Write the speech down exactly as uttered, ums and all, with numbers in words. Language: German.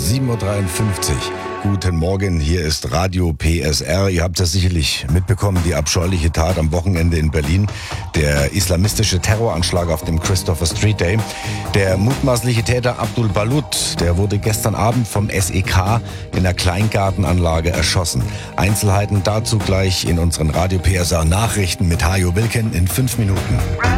sieben Uhr dreiundfünfzig. Guten Morgen, hier ist Radio P S R. Ihr habt das sicherlich mitbekommen, die abscheuliche Tat am Wochenende in Berlin. Der islamistische Terroranschlag auf dem Christopher Street Day. Der mutmaßliche Täter Abdul Balut, der wurde gestern Abend vom S E K in einer Kleingartenanlage erschossen. Einzelheiten dazu gleich in unseren Radio P S R Nachrichten mit Hajo Wilken in fünf Minuten.